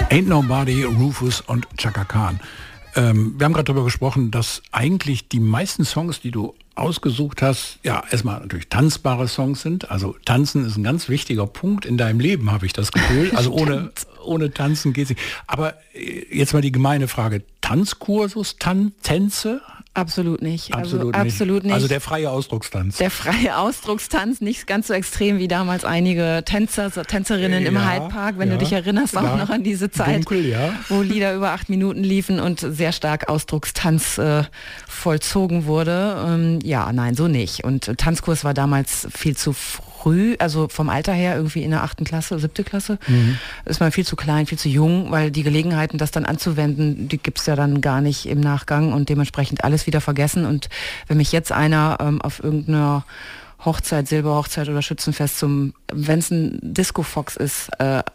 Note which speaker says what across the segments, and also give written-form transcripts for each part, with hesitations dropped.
Speaker 1: Ain't Nobody, Rufus und Chaka Khan. Wir haben gerade darüber gesprochen, dass eigentlich die meisten Songs, die du ausgesucht hast, ja, erstmal natürlich tanzbare Songs sind. Also tanzen ist ein ganz wichtiger Punkt in deinem Leben, habe ich das Gefühl. Also ohne Tanzen geht es nicht. Aber jetzt mal die gemeine Frage. Tanzkursus, Tänze?
Speaker 2: Absolut nicht.
Speaker 1: Absolut nicht. Also der freie Ausdruckstanz.
Speaker 2: Der freie Ausdruckstanz, nicht ganz so extrem wie damals einige Tänzerinnen im Hyde Park, wenn du dich erinnerst, klar, auch noch an diese Zeit,
Speaker 1: dunkel,
Speaker 2: wo Lieder über 8 Minuten liefen und sehr stark Ausdruckstanz vollzogen wurde. Nein, so nicht. Und Tanzkurs war damals viel zu früh, also vom Alter her irgendwie in der 8. Klasse, 7. Klasse, ist man viel zu klein, viel zu jung, weil die Gelegenheiten, das dann anzuwenden, die gibt es ja dann gar nicht im Nachgang und dementsprechend alles wieder vergessen. Und wenn mich jetzt einer auf irgendeiner Hochzeit, Silberhochzeit oder Schützenfest wenn es ein Disco-Fox ist,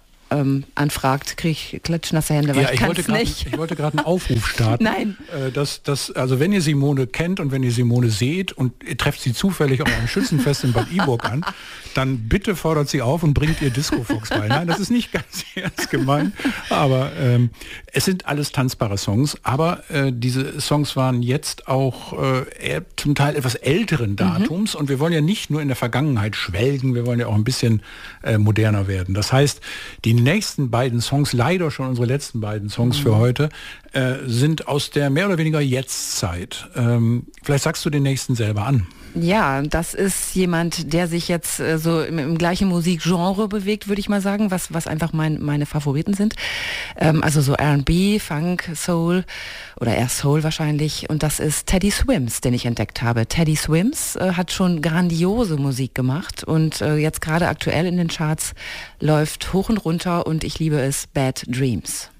Speaker 2: anfragt, kriege ich klatschnasse Hände, weil ich
Speaker 1: wollte gerade einen Aufruf starten.
Speaker 2: Nein.
Speaker 1: Also wenn ihr Simone kennt und wenn ihr Simone seht und ihr trefft sie zufällig auf einem Schützenfest in Bad Iburg an, dann bitte fordert sie auf und bringt ihr Disco-Fox bei. Nein, das ist nicht ganz ernst gemeint, aber es sind alles tanzbare Songs, aber diese Songs waren jetzt auch zum Teil etwas älteren Datums und wir wollen ja nicht nur in der Vergangenheit schwelgen, wir wollen ja auch ein bisschen moderner werden. Das heißt, die nächsten beiden Songs, leider schon unsere letzten beiden Songs für heute, sind aus der mehr oder weniger Jetztzeit. Vielleicht sagst du den nächsten selber an.
Speaker 2: Ja, das ist jemand, der sich jetzt so im gleichen Musikgenre bewegt, würde ich mal sagen, was einfach meine Favoriten sind. Also so R&B, Funk, Soul oder eher Soul wahrscheinlich. Und das ist Teddy Swims, den ich entdeckt habe. Teddy Swims hat schon grandiose Musik gemacht und jetzt gerade aktuell in den Charts läuft hoch und runter und ich liebe es, Bad Dreams.